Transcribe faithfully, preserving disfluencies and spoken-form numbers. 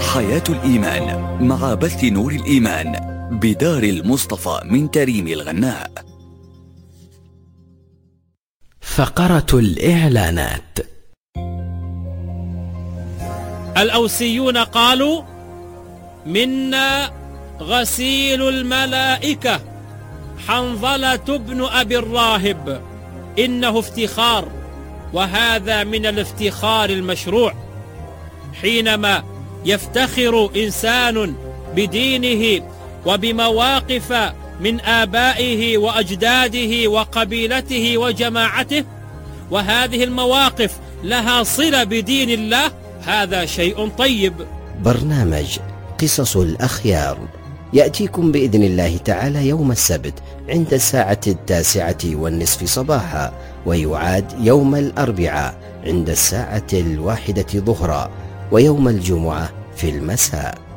حياة الإيمان مع بث نور الإيمان بدار المصطفى من تريم الغناء. فقرة الإعلانات. الأوسيون قالوا: منا غسيل الملائكة حنظلة بن أبي الراهب، إنه افتخار، وهذا من الافتخار المشروع. حينما يفتخر إنسان بدينه وبمواقف من آبائه وأجداده وقبيلته وجماعته، وهذه المواقف لها صلة بدين الله، هذا شيء طيب. برنامج قصص الأخيار يأتيكم بإذن الله تعالى يوم السبت عند الساعة التاسعة والنصف صباحا، ويعاد يوم الأربعاء عند الساعة الواحدة ظهرا، ويوم الجمعة في المساء.